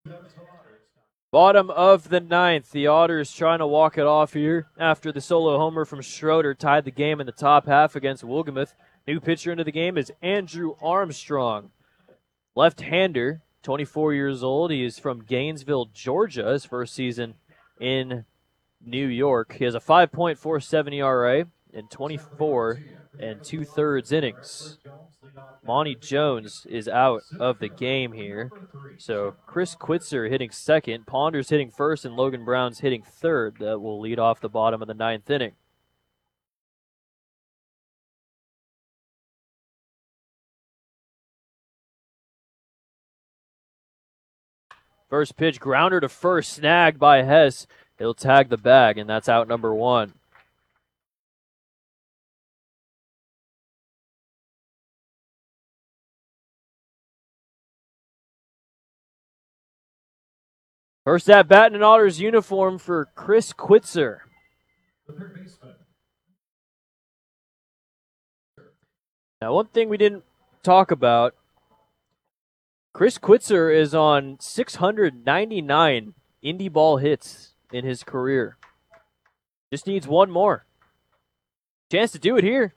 Bottom of the ninth, the Otters trying to walk it off here after the solo homer from Schroeder tied the game in the top half against Wolgemuth. New pitcher into the game is Andrew Armstrong. Left-hander, 24 years old. He is from Gainesville, Georgia, his first season in New York. He has a 5.47 ERA in 24 and 2/3 innings. Monty Jones is out of the game here. So Chris Quitzer hitting second, Ponders hitting first, and Logan Brown's hitting third. That will lead off the bottom of the ninth inning. First pitch, grounder to first, snagged by Hess. He'll tag the bag, and that's out number one. First at bat in an Otters uniform for Chris Quitzer. Now, one thing we didn't talk about, Chris Quitzer is on 699 indie ball hits in his career. Just needs one more. Chance to do it here.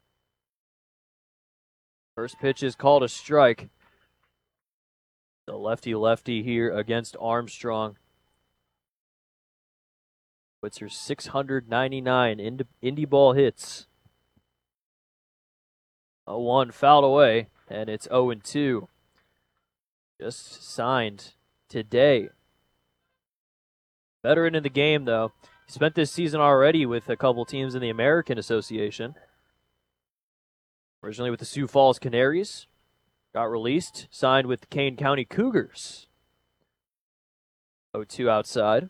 First pitch is called a strike. The lefty-lefty here against Armstrong. Quitzer's 699 indie ball hits. 0-1 fouled away, and it's 0-2. Just signed today. Veteran in the game, though. He spent this season already with a couple teams in the American Association. Originally with the Sioux Falls Canaries. Got released, signed with the Kane County Cougars. 0-2 outside.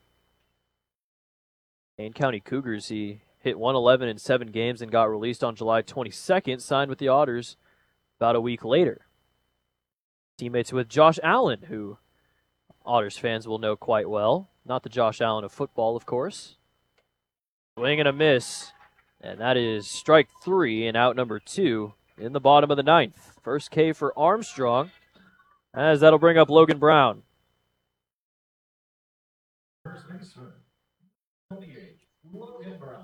Kane County Cougars, he hit 111 in 7 games and got released on July 22nd, signed with the Otters about a week later. Teammates with Josh Allen, who Otters fans will know quite well. Not the Josh Allen of football, of course. Swing and a miss, and that is strike 3 and out number 2 in the bottom of the ninth. First K for Armstrong, as that'll bring up Logan Brown. First baseman, 28, Logan Brown.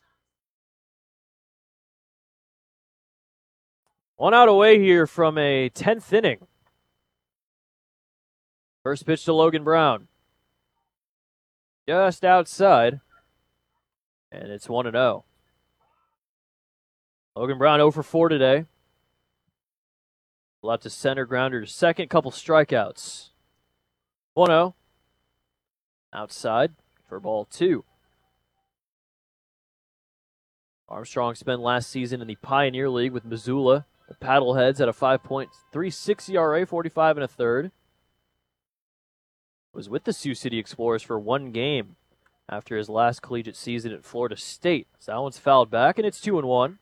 One out away here from a 10th inning. First pitch to Logan Brown. Just outside, and it's 1-0. Logan Brown 0 for 4 today. Left to center, grounder to second, couple strikeouts. 1-0. Outside for ball 2. Armstrong spent last season in the Pioneer League with Missoula. The Paddleheads had a 5.36 ERA, 45 1/3. Was with the Sioux City Explorers for 1 game after his last collegiate season at Florida State. So that one's fouled back, and it's 2-1.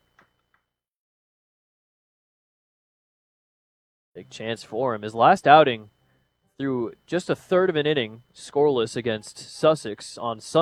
Big chance for him. His last outing through just a third of an inning, scoreless against Sussex on Sunday.